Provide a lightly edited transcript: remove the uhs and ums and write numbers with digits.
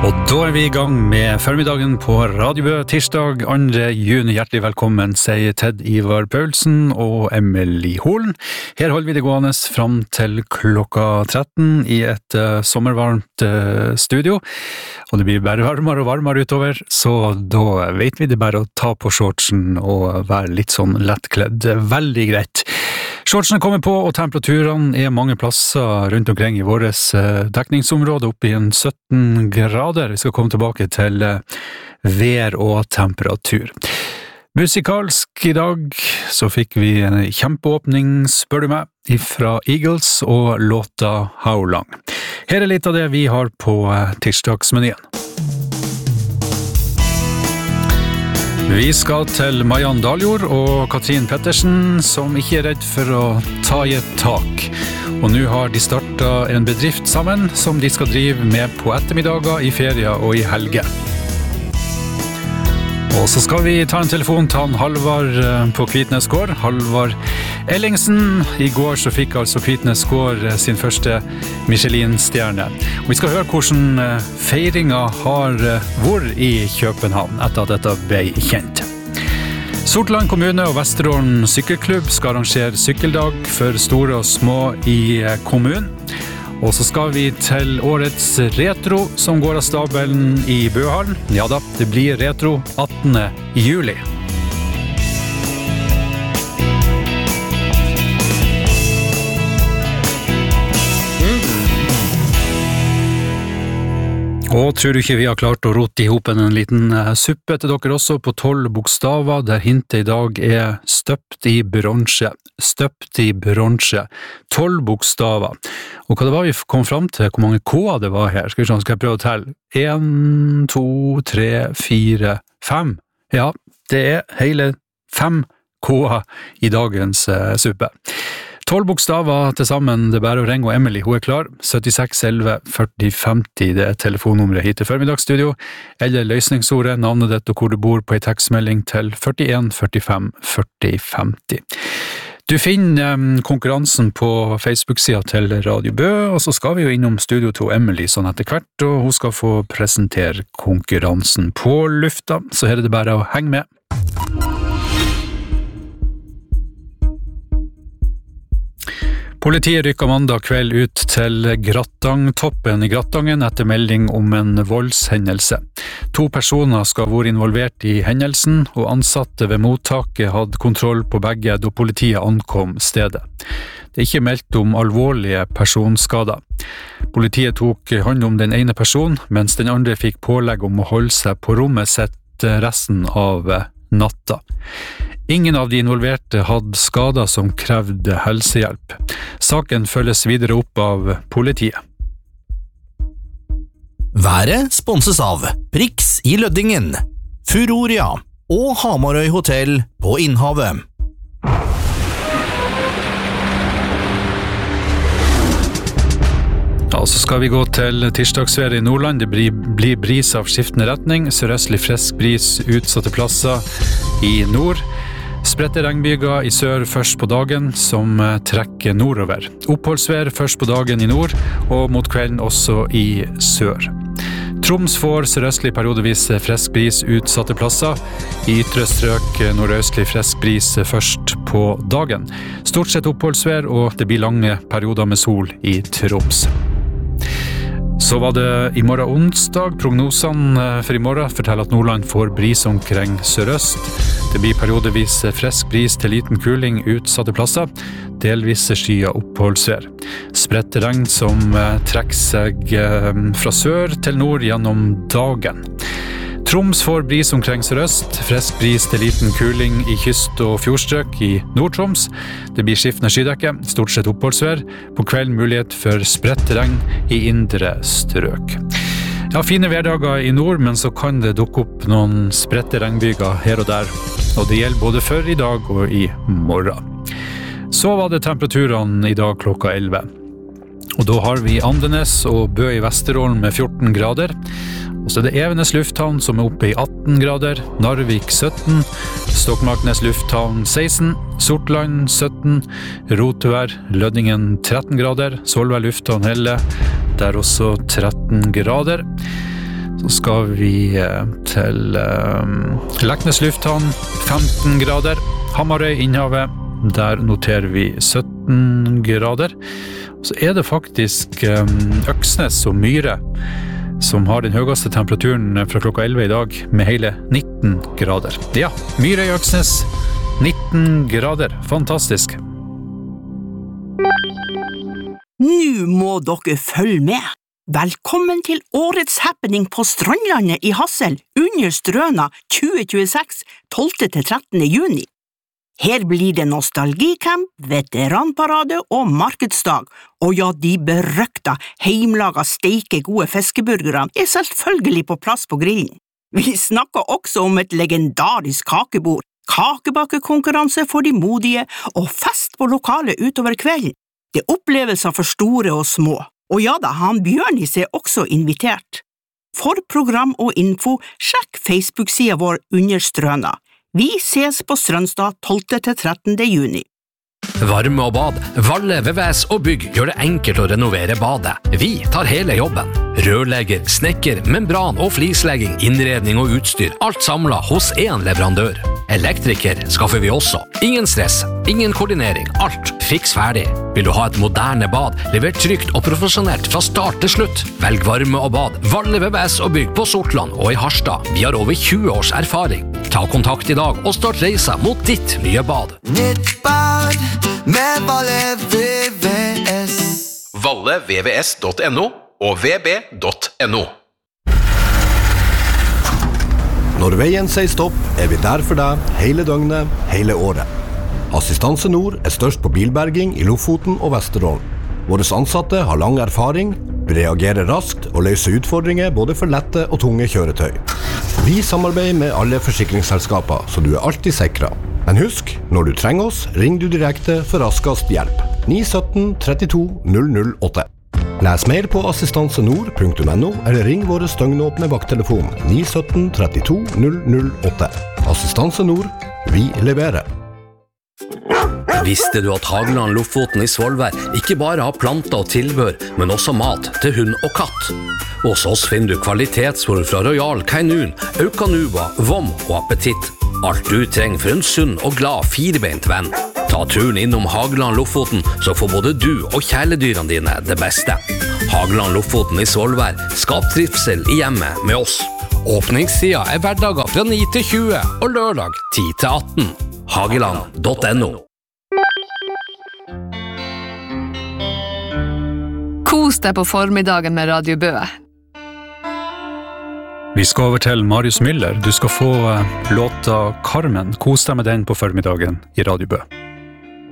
Og da vi I gang med formiddagen på Radio Bø, tirsdag 2. juni. Hjertelig velkommen, sier Ted Ivar Paulsen og Emily Holen. Her holder vi det gående fram til klokka 13 I et sommervarmt studio. Og det blir bare varmere og varmere utover, så da vet vi det bare å ta på shortsen og være litt sånn lettkledd. Veldig greit. Shortsene kommer på, og temperaturene mange plasser rundt omkring I våres dekningsområde, oppe I 17 grader. Vi skal komme tilbake til vær og temperatur. Musikalsk I dag så fikk vi en kjempeåpning, spør du meg, fra Eagles og låta How Long. Her litt av det vi har på tirsdagsmenyen. Vi skal til Marianne Daljord og Katrin Pettersen, som ikke redd for å ta I et tak. Og nå har de startet en bedrift sammen, som de skal drive med på ettermiddager, I ferier og I helger. Og så skal vi ta en telefon til han Halvard på Kvitnes gård, Halvard Ellingsen. I går så fikk altså Kvitnes gård sin første Michelin-stjerne. Og vi skal høre hvordan feiringen har vært I København etter at dette ble kjent. Sortland kommune og Vesterålen sykkelklubb skal arrangere sykkeldag for store og små I kommunen. Og så skal vi til årets retro som går av stabelen I Bøhallen. Ja da, det blir retro 18. juli. Og tror du ikke vi har klart å rote I hopen en liten suppe til dere også på 12 bokstaver, der hintet I dag støpt I bronse. Støpt I bronse. 12 bokstaver. Og hva det var vi kom frem til, hvor mange K det var her? Skal jeg prøve å telle? 1, 2, 3, 4, 5. Ja, det hele 5 K I dagens suppe. 12 bokstaver til sammen, det bare å ringe, og Emily, hun klar. 76 11 40 50, det telefonnummeret hit til formiddagsstudio, eller løsningsordet, navnet ditt og hvor du bor på en tekstmelding til 41 45 40 50. Du finner konkurransen på Facebook-siden til Radio Bø, og så skal vi jo innom studio til Emily sånn etter hvert, og hun skal få presentere konkurransen på lufta, så her det bare å henge med. Politiet rykket mandag kveld ut til Grattangtoppen I Grattangen etter melding om en voldshendelse. 2 personer skal være involvert I hendelsen, og ansatte ved mottaket hadde kontroll på begge da politiet ankom stedet. Det ikke meldt om alvorlige personskader. Politiet tok hånd om den ene personen, mens den andre fikk pålegg om å holde seg på rommet sitt resten av natta. Ingen av de involverte hadde skader som krevde helsehjelp. Saken følges videre opp av politiet. Været sponses av Prix I Løddingen, Furoria og Hamarøy Hotel på Innhavet. Ja, så skal vi gå til tirsdagsværet I Nordland. Det blir bris av skiftende retning, sørøstlig frisk bris utsatte plasser I nord. Spredte regnbyger I sør først på dagen, som trekker nordover. Oppholdsvær først på dagen I nord, og mot kvelden også I sør. Troms får sørøstlig periodevis frisk bris utsatte plasser. I ytre strøk nordøstlig frisk bris først på dagen. Stort sett oppholdsvær, og det blir lange perioder med sol I Troms. Så var det I morgen onsdag. Prognosene for I morgen forteller at Nordland får bris omkring sørøst. Det blir periodevis frisk bris til liten kuling utsatte plasser. Delvis skyer oppholdsvær. Spredt regn som trekker seg fra sør til nord gjennom dagen. Troms får bris omkring sørøst, frisk bris til liten kuling I kyst- og fjordstrøk I Nord-Troms. Det blir skiftende skydekke, stort sett oppholdsvær. På kvelden mulighet for spredt regn I indre strøk. Ja, fine hverdager I nord, men så kan det dukke opp noen spredte regnbyger her og der. Og det gjelder både for I dag og I morgen. Så var det temperaturene I dag klokka 11. Og da har vi Andenes og Bø I Vesterålen med 14 grader. Og så det Evenes lufthavn som oppe I 18 grader, Narvik 17, Stokmarknes lufthavn 16, Sortland 17, Rotvær, Løddingen 13 grader, Solvær lufthavn Helle, der også 13 grader. Så skal vi til Leknes lufthavn, 15 grader. Hamarøy, Innhavet, der noterer vi 17 grader. Så det faktisk Øksnes og Myre som har den høyeste temperaturen fra klokka 11 i dag, med hele 19 grader. Ja, Myre i Øksnes, 19 grader. Fantastisk. Nå må dere følge med. Velkommen til årets happening på Strandlandet i Hassel under Strøna 2026, 12-13. juni. Her blir det nostalgicamp, veteranparade og markedsdag, og ja, de berøkta, heimlaga, steike gode fiskeburgerne selvfølgelig på plass på grillen. Vi snakker også om et legendarisk kakebord, kakebakekonkurranse for de modige og fest på lokalet utover kvelden. Det er opplevelser for store og små. Og ja da, han Bjørnis også invitert. For program og info, sjekk Facebook-siden vår under Strøna. Vi ses på Strømstad 12-13. juni. Varme og bad, Valle, VVS og bygg gjør det enkelt å renovere badet. Vi tar hele jobben. Rørlegger, snekker, membran og flislegging, innredning og utstyr, alt samlet hos en leverandør. Elektriker skaffer vi også. Ingen stress, ingen koordinering, alt fiks ferdig. Vil du ha et moderne bad, levert trygt og profesjonelt fra start til slutt? Velg varme og bad, Valle, VVS og bygg på Sortland og i Harstad. Vi har over 20 års erfaring. Ta kontakt i dag og start reisa mot ditt nye bad. Nytt bad med Valle VVS. vallevvs.no og vb.no. Når veien sier stopp, vi der for deg hele døgnet, hele året. Assistanse Nord størst på bilberging i Lofoten og Vesterålen. Våre ansatte har lang erfaring, vi reagerer raskt og løser utfordringer både for lette og tunge kjøretøy. Vi samarbeider med alle forsikringsselskaper, så du alltid sikret. Men husk, når du trenger oss, ring du direkte for raskest hjelp. 917 32 008. Les mer på assistansenord.no eller ring våre støgnåpne vakttelefon 917 32 008. Assistanse Nord, vi leverer. Visste du at Hageland Lofoten i Svolvær ikke bare har planter og tilbør, men også mat til hund og katt? Hos oss finner du kvalitetsfôr fra Royal Canin, Aucanuba, Vom og Appetitt. Alt du trenger for en sunn og glad firebeint venn. Ta turen innom Hageland Lofoten, så får både du og kjæledyrene dine det beste. Hageland Lofoten i Svolvær, skap trivsel i hjemmet med oss. Åpningstida hverdager fra 9 til 20 og lørdag 10 til 18. Hageland.no. Kos deg på formiddagen med Radio Bø. Vi skal over til Marius Müller. Du skal få låta Carmen. Kos deg med den på formiddagen i Radio Bø.